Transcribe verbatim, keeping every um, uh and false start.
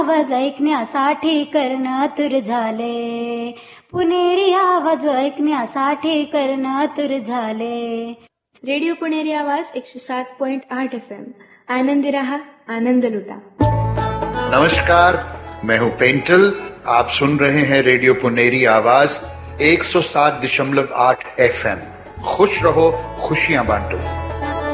आवाज ऐकण्यासाठी कर्णतुर झाले, पुणेरी आवाज ऐकण्यासाठी कर्णतुर झाले. रेडिओ पुणेरी आवाज एकशे सात पॉइंट आठ एफ एम. आनंदी रहा, आनंद लुटा. नमस्कार, मैं हूं पेंटल. आप सुन रहे हैं रेडियो पुनेरी आवाज एक सौ सात दशमलव आठ एफ एम. खुश रहो, खुशियां बांटो.